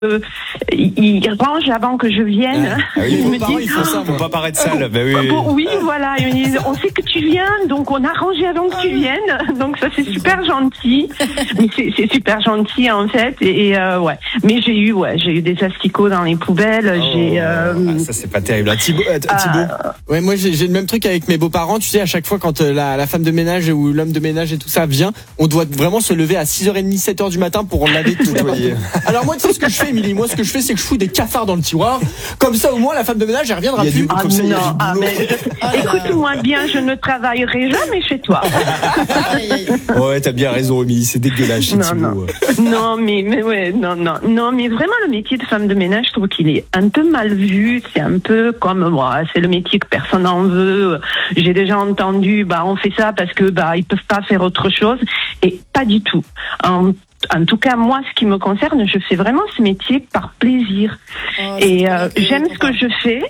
ils rangent avant que je vienne. Ah oui, Ils me vos parents, disent, ils font ça, faut pas paraître sale. Ben oui. oui, voilà. Ils me disent, on sait que tu viens, donc on a rangé avant que tu viennes. Donc ça, c'est super gentil. Mais c'est super gentil, en fait. Et ouais. Mais j'ai eu des asticots dans les poubelles. Ça, c'est pas terrible. Thibaut. Ouais, moi, j'ai le même truc avec mes beaux-parents. Tu sais, à chaque fois, quand la femme de ménage ou l'homme de ménage et tout ça vient, on doit vraiment se lever à 6h30, 7h du matin pour laver tout. Alors moi, tu sais ce que je fais, Émilie? Moi, ce que je fais, c'est que je fous des cafards dans le tiroir. Comme ça, au moins, la femme de ménage, elle reviendra plus. Comme ça, il y a du boulot. Écoute-moi bien, je ne travaillerai jamais chez toi. Ouais, t'as bien raison, Émilie. C'est dégueulasse chez Thibaut. Non, mais vraiment, le métier de femme de ménage, je trouve qu'il est un peu mal vu. C'est un peu comme moi. C'est le métier que personne n'en veut. J'ai déjà entendu, on fait ça parce que, ils peuvent pas faire autre chose. Et pas du tout. En tout cas, moi, ce qui me concerne, je fais vraiment ce métier par plaisir. J'aime ce que je fais.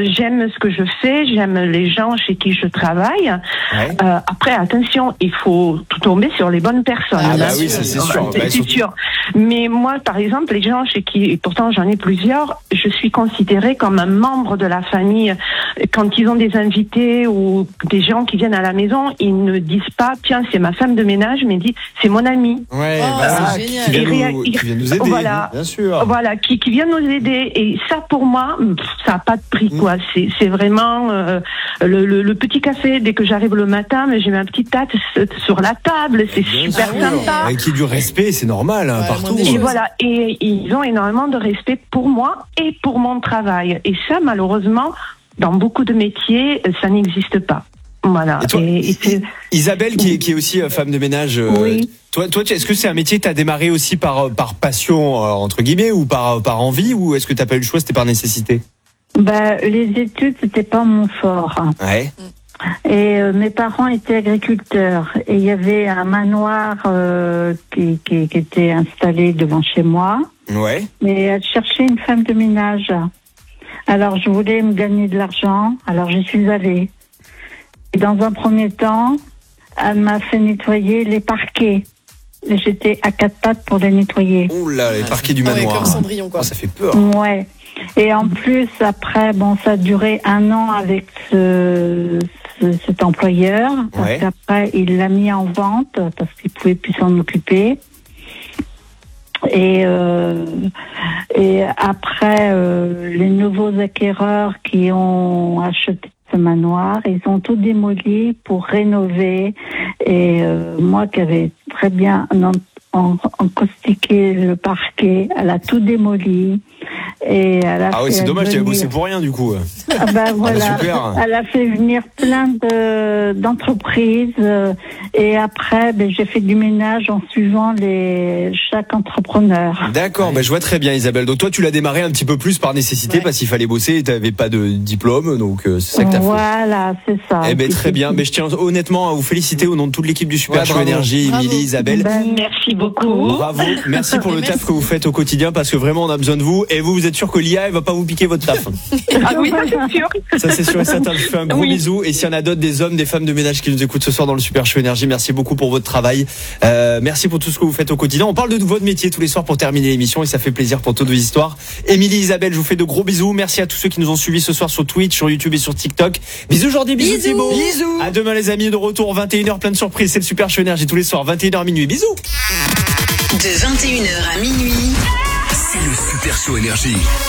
J'aime les gens chez qui je travaille. Ouais. Après, attention, il faut tout tomber sur les bonnes personnes. Ah bah oui, ça c'est sûr. C'est sûr. Mais moi, par exemple, les gens chez qui, et pourtant j'en ai plusieurs, je suis considérée comme un membre de la famille. Quand ils ont des invités ou des gens qui viennent à la maison, ils ne disent pas, tiens, c'est ma femme de ménage, mais ils disent, c'est mon ami. Ouais, qui vient nous aider, voilà, bien sûr. Voilà, qui vient nous aider. Et ça, pour moi, ça n'a pas de prix, quoi. C'est vraiment le petit café. Dès que j'arrive le matin, mais j'ai ma petite tasse sur la table. C'est super sympa. Avec qui du respect, c'est normal, partout. Et voilà. Et ils ont énormément de respect pour moi et pour mon travail. Et ça, malheureusement, dans beaucoup de métiers, ça n'existe pas. Voilà. Et toi, Isabelle, qui est aussi femme de ménage. Oui. Toi, est-ce que c'est un métier que t'as démarré aussi par passion entre guillemets ou par envie, ou est-ce que t'as pas eu le choix, c'était par nécessité? Les études, c'était pas mon fort. Ouais. Et mes parents étaient agriculteurs et il y avait un manoir qui était installé devant chez moi. Ouais. Et elle cherchait une femme de ménage. Alors je voulais me gagner de l'argent, alors j'y suis allée. Et dans un premier temps, elle m'a fait nettoyer les parquets. J'étais à 4 pattes pour les nettoyer. Ouh là, les parquets du manoir. Comme Cendrillon, quoi. Ça fait peur. Ouais. Et en plus, après, ça a duré 1 an avec cet employeur. Parce qu'après, il l'a mis en vente parce qu'il pouvait plus s'en occuper. Et après, les nouveaux acquéreurs qui ont acheté ce manoir, ils ont tout démoli pour rénover. Et moi qui avais très bien encaustiqué le parquet, elle a tout démoli. Et elle a c'est dommage, tu as bossé pour rien du coup. Voilà. Super. Elle a fait venir plein d'entreprises et après j'ai fait du ménage en suivant chaque entrepreneur. D'accord, je vois très bien, Isabelle. Donc toi tu l'as démarré un petit peu plus par nécessité parce qu'il fallait bosser et tu n'avais pas de diplôme, donc c'est ça que tu as fait. Voilà, c'est ça. Très bien, je tiens honnêtement à vous féliciter au nom de toute l'équipe du Super Show Énergie, Émilie, Isabelle. Merci beaucoup. Bravo, merci pour le taf que vous faites au quotidien parce que vraiment on a besoin de vous. Et vous êtes sûr que l'IA elle va pas vous piquer votre taf? Ah oui, ça c'est sûr. Ça c'est sûr et certain. Je vous fais un gros bisou. Et s'il y en a d'autres, des hommes, des femmes de ménage qui nous écoutent ce soir dans le Super Show Énergie, merci beaucoup pour votre travail. Merci pour tout ce que vous faites au quotidien. On parle de votre métier tous les soirs pour terminer l'émission et ça fait plaisir pour toutes vos histoires. Émilie, Isabelle, je vous fais de gros bisous. Merci à tous ceux qui nous ont suivis ce soir sur Twitch, sur YouTube et sur TikTok. Bisous Jordi, bisous Thibaut. Bisous. À demain les amis, de retour 21h, plein de surprises. C'est le Super Show Énergie tous les soirs 21h minuit. Bisous. De 21h à minuit, c'est le Super Show Énergie.